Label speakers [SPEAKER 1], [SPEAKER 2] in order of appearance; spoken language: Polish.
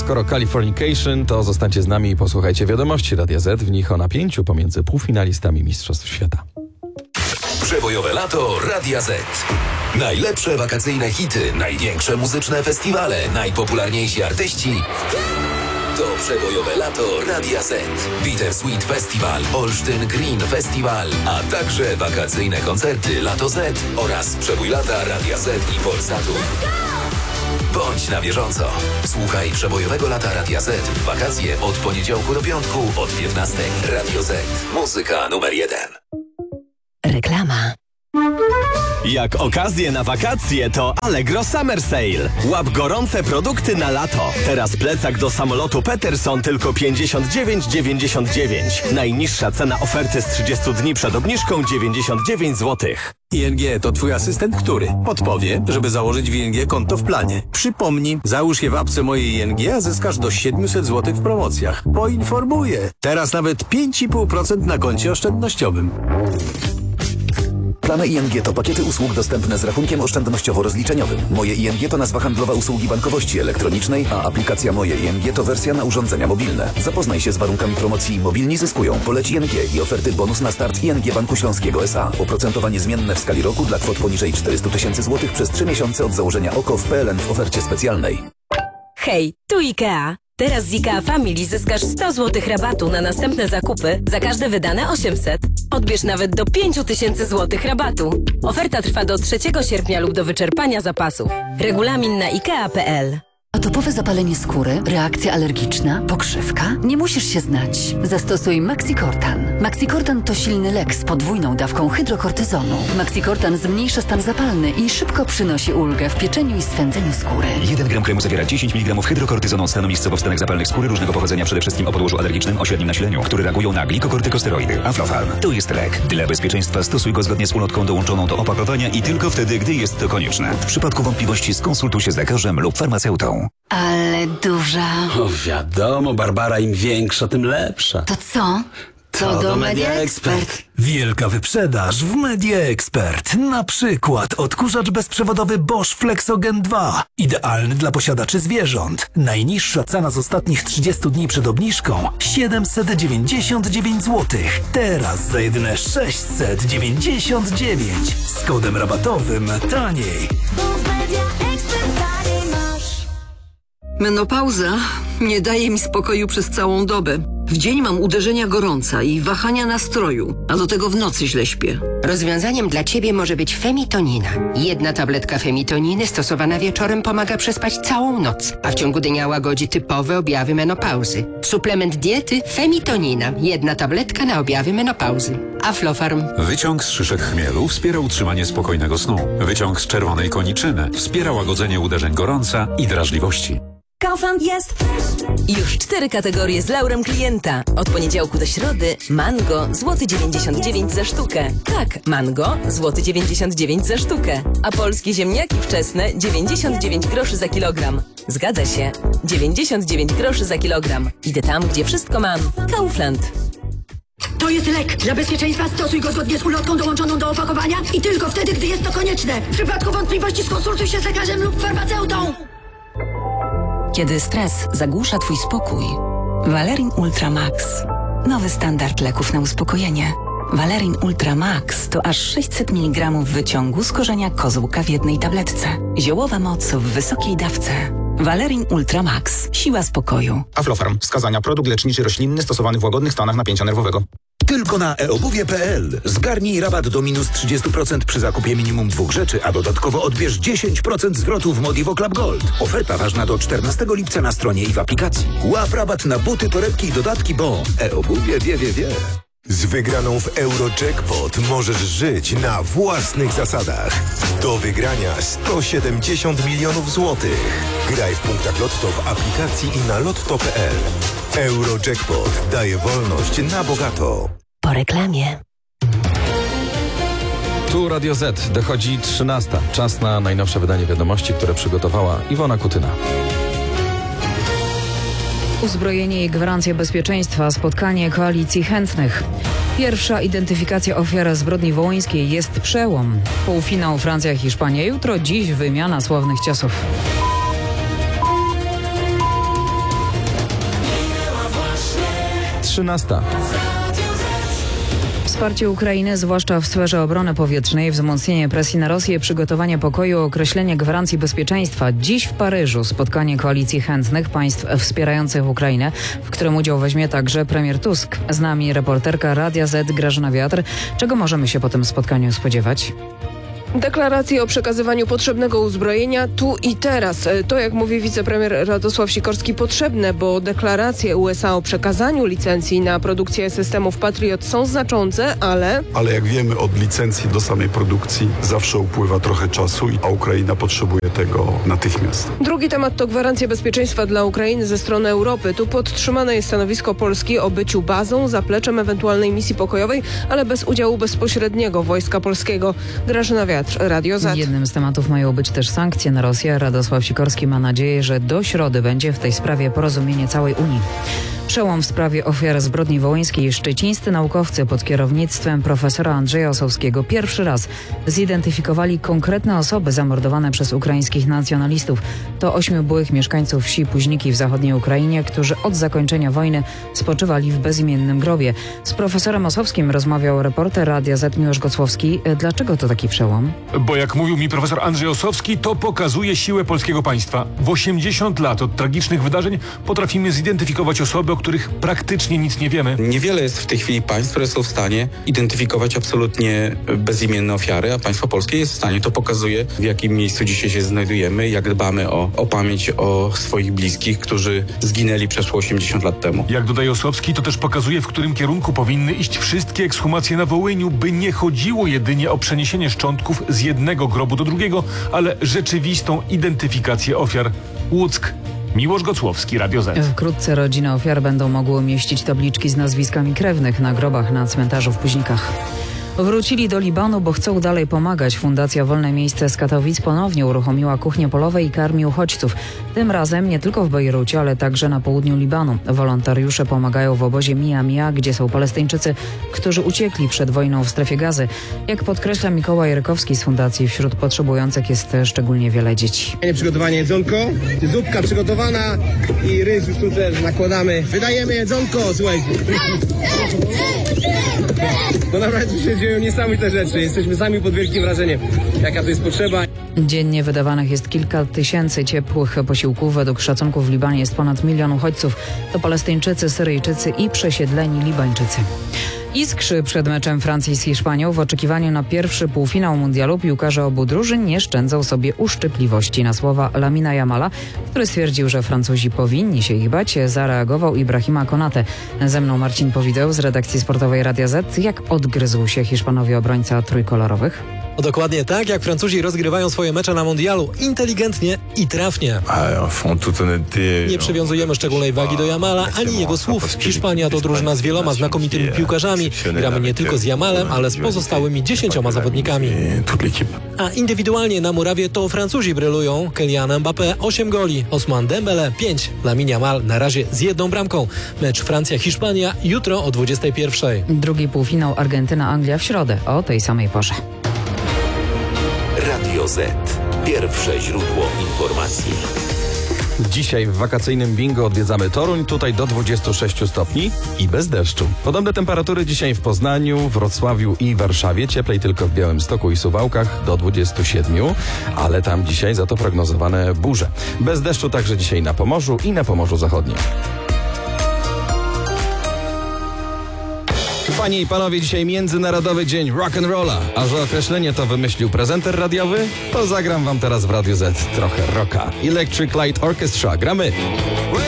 [SPEAKER 1] skoro Californication, to zostańcie z nami i posłuchajcie wiadomości Radia Z. W nich o napięciu pomiędzy półfinalistami Mistrzostw Świata.
[SPEAKER 2] Przebojowe lato Radia Z. Najlepsze wakacyjne hity, największe muzyczne festiwale, najpopularniejsi artyści. To przebojowe lato Radia Z. Bittersweet Festival, Olsztyn Green Festival, a także wakacyjne koncerty Lato Z oraz przebój lata Radia Z i Polsatu. Bądź na bieżąco. Słuchaj przebojowego lata Radia Z w wakacje od poniedziałku do piątku od 15. Radio Z. Muzyka numer 1.
[SPEAKER 3] Reklama.
[SPEAKER 4] Jak okazję na wakacje, to Allegro Summer Sale. Łap gorące produkty na lato. Teraz plecak do samolotu Peterson tylko 59,99. Najniższa cena oferty z 30 dni przed obniżką 99 zł.
[SPEAKER 5] ING to twój asystent, który podpowie, żeby założyć w ING konto w planie. Przypomnij, załóż je w apce mojej ING, a zyskasz do 700 zł w promocjach. Poinformuję. Teraz nawet 5,5% na koncie oszczędnościowym.
[SPEAKER 6] Plany ING to pakiety usług dostępne z rachunkiem oszczędnościowo-rozliczeniowym. Moje ING to nazwa handlowa usługi bankowości elektronicznej, a aplikacja Moje ING to wersja na urządzenia mobilne. Zapoznaj się z warunkami promocji Mobilni zyskują. Poleć ING i oferty bonus na start ING Banku Śląskiego S.A. Oprocentowanie zmienne w skali roku dla kwot poniżej 400 000 złotych przez 3 miesiące od założenia OKO w PLN w ofercie specjalnej.
[SPEAKER 3] Hej, tu IKEA. Teraz z IKEA Family zyskasz 100 zł rabatu na następne zakupy za każde wydane 800. Odbierz nawet do 5000 zł rabatu. Oferta trwa do 3 sierpnia lub do wyczerpania zapasów. Regulamin na ikea.pl.
[SPEAKER 7] Atopowe zapalenie skóry, reakcja alergiczna, pokrzywka? Nie musisz się znać. Zastosuj Maxicortan. Maxicortan to silny lek z podwójną dawką hydrokortyzonu. Maxicortan zmniejsza stan zapalny i szybko przynosi ulgę w pieczeniu i swędzeniu skóry.
[SPEAKER 8] 1 gram kremu zawiera 10 mg hydrokortyzonu, stanu miejscowo powstanek zapalnych skóry różnego pochodzenia, przede wszystkim o podłożu alergicznym o średnim nasileniu, które reagują na glikokortykosteroidy. Aflofarm to jest lek. Dla bezpieczeństwa stosuj go zgodnie z ulotką dołączoną do opakowania i tylko wtedy, gdy jest to konieczne. W przypadku wątpliwości skonsultuj się z lekarzem lub farmaceutą.
[SPEAKER 7] Ale duża.
[SPEAKER 9] O wiadomo, Barbara, im większa, tym lepsza.
[SPEAKER 7] To co? To do Media Expert.
[SPEAKER 10] Wielka wyprzedaż w Media Expert. Na przykład odkurzacz bezprzewodowy Bosch Flexogen 2. Idealny dla posiadaczy zwierząt. Najniższa cena z ostatnich 30 dni przed obniżką 799 zł. Teraz za jedyne 699. Z kodem rabatowym taniej.
[SPEAKER 11] Menopauza nie daje mi spokoju przez całą dobę. W dzień mam uderzenia gorąca i wahania nastroju, a do tego w nocy źle śpię.
[SPEAKER 12] Rozwiązaniem dla Ciebie może być femitonina. 1 tabletka femitoniny stosowana wieczorem pomaga przespać całą noc, a w ciągu dnia łagodzi typowe objawy menopauzy. Suplement diety femitonina. 1 tabletka na objawy menopauzy. Aflofarm.
[SPEAKER 13] Wyciąg z szyszek chmielu wspiera utrzymanie spokojnego snu. Wyciąg z czerwonej koniczyny wspiera łagodzenie uderzeń gorąca i drażliwości.
[SPEAKER 3] Kaufland jest już 4 kategorie z laurem klienta. Od poniedziałku do środy mango złoty 99 za sztukę. Tak, mango złoty 99 za sztukę. A polskie ziemniaki wczesne 99 groszy za kilogram. Zgadza się, 99 groszy za kilogram. Idę tam, gdzie wszystko mam. Kaufland.
[SPEAKER 14] To jest lek. Dla bezpieczeństwa stosuj go zgodnie z ulotką dołączoną do opakowania i tylko wtedy, gdy jest to konieczne. W przypadku wątpliwości skonsultuj się z lekarzem lub farmaceutą.
[SPEAKER 15] Kiedy stres zagłusza Twój spokój, Valerin Ultra Max. Nowy standard leków na uspokojenie. Valerin Ultra Max to aż 600 mg wyciągu z korzenia kozłka w jednej tabletce. Ziołowa moc w wysokiej dawce. Valerin Ultra Max. Siła spokoju.
[SPEAKER 16] Aflofarm. Wskazania. Produkt leczniczy roślinny stosowany w łagodnych stanach napięcia nerwowego.
[SPEAKER 17] Tylko na eobuwie.pl. Zgarnij rabat do minus 30% przy zakupie minimum 2 rzeczy, a dodatkowo odbierz 10% zwrotu w Modivo Club Gold. Oferta ważna do 14 lipca na stronie i w aplikacji. Łap rabat na buty, torebki i dodatki, bo eobuwie wie.
[SPEAKER 18] Z wygraną w Eurojackpot możesz żyć na własnych zasadach. Do wygrania 170 milionów złotych. Graj w punktach Lotto w aplikacji i na lotto.pl. Eurojackpot daje wolność na bogato.
[SPEAKER 3] Po reklamie.
[SPEAKER 1] Tu Radio Z. Dochodzi 13. Czas na najnowsze wydanie wiadomości, które przygotowała Iwona Kutyna.
[SPEAKER 19] Uzbrojenie i gwarancje bezpieczeństwa. Spotkanie koalicji chętnych. Pierwsza identyfikacja ofiar zbrodni wołyńskiej jest przełom. Półfinał Francja-Hiszpania jutro, dziś wymiana sławnych ciosów.
[SPEAKER 1] 13.
[SPEAKER 19] Wsparcie Ukrainy, zwłaszcza w sferze obrony powietrznej, wzmocnienie presji na Rosję, przygotowanie pokoju, określenie gwarancji bezpieczeństwa. Dziś w Paryżu spotkanie koalicji chętnych państw wspierających Ukrainę, w którym udział weźmie także premier Tusk. Z nami reporterka Radia Z Grażyna Wiatr. Czego możemy się po tym spotkaniu spodziewać?
[SPEAKER 20] Deklaracje o przekazywaniu potrzebnego uzbrojenia tu i teraz. To, jak mówi wicepremier Radosław Sikorski, potrzebne, bo deklaracje USA o przekazaniu licencji na produkcję systemów Patriot są znaczące, ale
[SPEAKER 21] jak wiemy, od licencji do samej produkcji zawsze upływa trochę czasu, a Ukraina potrzebuje tego natychmiast.
[SPEAKER 20] Drugi temat to gwarancja bezpieczeństwa dla Ukrainy ze strony Europy. Tu podtrzymane jest stanowisko Polski o byciu bazą, zapleczem ewentualnej misji pokojowej, ale bez udziału bezpośredniego wojska polskiego. Grażyna Wiatr, Radio Z.
[SPEAKER 19] Jednym z tematów mają być też sankcje na Rosję. Radosław Sikorski ma nadzieję, że do środy będzie w tej sprawie porozumienie całej Unii. Przełom w sprawie ofiar zbrodni wołyńskiej. Szczecińscy naukowcy pod kierownictwem profesora Andrzeja Osowskiego pierwszy raz zidentyfikowali konkretne osoby zamordowane przez ukraińskich nacjonalistów. To 8 byłych mieszkańców wsi Późniki w zachodniej Ukrainie, którzy od zakończenia wojny spoczywali w bezimiennym grobie. Z profesorem Osowskim rozmawiał reporter Radia Z Miłosz Gocłowski. Dlaczego to taki przełom?
[SPEAKER 22] Bo jak mówił mi profesor Andrzej Osowski, to pokazuje siłę polskiego państwa. W 80 lat od tragicznych wydarzeń potrafimy zidentyfikować osoby, o których praktycznie nic nie wiemy.
[SPEAKER 23] Niewiele jest w tej chwili państw, które są w stanie identyfikować absolutnie bezimienne ofiary, a państwo polskie jest w stanie. To pokazuje, w jakim miejscu dzisiaj się znajdujemy, jak dbamy o pamięć o swoich bliskich, którzy zginęli przeszło 80 lat temu.
[SPEAKER 22] Jak dodaje Osowski, to też pokazuje, w którym kierunku powinny iść wszystkie ekshumacje na Wołyniu, by nie chodziło jedynie o przeniesienie szczątków z jednego grobu do drugiego, ale rzeczywistą identyfikację ofiar. Łuck. Miłosz Gocłowski, Radio Z.
[SPEAKER 19] Wkrótce rodziny ofiar będą mogły umieścić tabliczki z nazwiskami krewnych na grobach na cmentarzu w Późnikach. Wrócili do Libanu, bo chcą dalej pomagać. Fundacja Wolne Miejsce z Katowic ponownie uruchomiła kuchnie polowe i karmi uchodźców. Tym razem nie tylko w Bejrucie, ale także na południu Libanu. Wolontariusze pomagają w obozie Mia Mia, gdzie są Palestyńczycy, którzy uciekli przed wojną w strefie Gazy. Jak podkreśla Mikołaj Rykowski z fundacji, wśród potrzebujących jest szczególnie wiele dzieci.
[SPEAKER 24] Przygotowanie jedzonko, zupka przygotowana i ryż już tutaj nakładamy. Wydajemy jedzonko, słuchajcie. No naprawdę się dzieją niesamowite rzeczy. Jesteśmy sami pod wielkim wrażeniem, jaka to jest potrzeba.
[SPEAKER 19] Dziennie wydawanych jest kilka tysięcy ciepłych posiłków. Według szacunków w Libanie jest ponad 1 milion uchodźców. To Palestyńczycy, Syryjczycy i przesiedleni Libańczycy. Iskrzy przed meczem Francji z Hiszpanią. W oczekiwaniu na pierwszy półfinał mundialu piłkarze obu drużyn nie szczędzą sobie uszczypliwości. Na słowa Lamina Jamala, który stwierdził, że Francuzi powinni się ich bać, zareagował Ibrahima Konate. Ze mną Marcin Powideł z redakcji sportowej Radia Z. Jak odgryzł się Hiszpanowi obrońca trójkolorowych?
[SPEAKER 25] Dokładnie tak, jak Francuzi rozgrywają swoje mecze na mundialu. Inteligentnie i trafnie. Nie przywiązujemy szczególnej wagi do Jamala, ani jego słów. Hiszpania to drużyna z wieloma znakomitymi piłkarzami. Gramy nie tylko z Jamalem, ale z pozostałymi 10 zawodnikami. A indywidualnie na murawie to Francuzi brylują. Kylian Mbappé 8 goli, Ousmane Dembélé 5. Lamine Yamal na razie z 1 bramką. Mecz Francja-Hiszpania jutro o 21:00.
[SPEAKER 19] Drugi półfinał Argentyna-Anglia w środę o tej samej porze.
[SPEAKER 2] Radio Z. Pierwsze źródło informacji.
[SPEAKER 1] Dzisiaj w wakacyjnym bingo odwiedzamy Toruń, tutaj do 26 stopni i bez deszczu. Podobne temperatury dzisiaj w Poznaniu, Wrocławiu i Warszawie. Cieplej tylko w Białymstoku i Suwałkach do 27, ale tam dzisiaj za to prognozowane burze. Bez deszczu także dzisiaj na Pomorzu i na Pomorzu Zachodnim. Panie i panowie, dzisiaj Międzynarodowy Dzień Rock'n'Rolla. A że określenie to wymyślił prezenter radiowy, to zagram wam teraz w Radiu Z trochę rocka. Electric Light Orchestra. Gramy!